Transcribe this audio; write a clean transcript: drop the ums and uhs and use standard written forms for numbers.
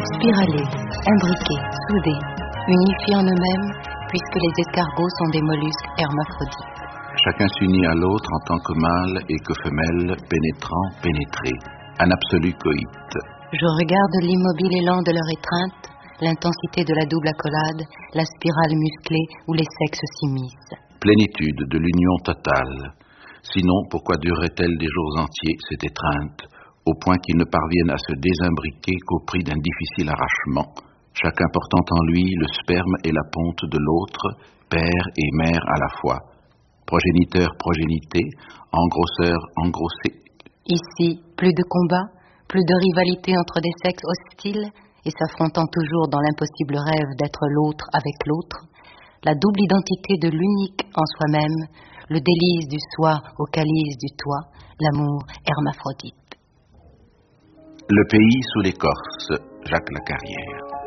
spiralés, imbriqués, soudés, unifiés en eux-mêmes, puisque les escargots sont des mollusques hermaphrodites. Chacun s'unit à l'autre en tant que mâle et que femelle, pénétrant, pénétré, un absolu coït. Je regarde l'immobile élan de leur étreinte, l'intensité de la double accolade, la spirale musclée où les sexes s'immiscent. Plénitude de l'union totale. Sinon, pourquoi durerait-elle des jours entiers, cette étreinte, au point qu'ils ne parviennent à se désimbriquer qu'au prix d'un difficile arrachement, chacun portant en lui le sperme et la ponte de l'autre, père et mère à la fois, progéniteur, progénité, engrosseur, engrossé. Ici, plus de combats, plus de rivalité entre des sexes hostiles et s'affrontant toujours dans l'impossible rêve d'être l'autre avec l'autre, la double identité de l'unique en soi-même, le délice du soi au calice du toi, l'amour hermaphrodite. Le pays sous l'écorce, Jacques Lacarrière.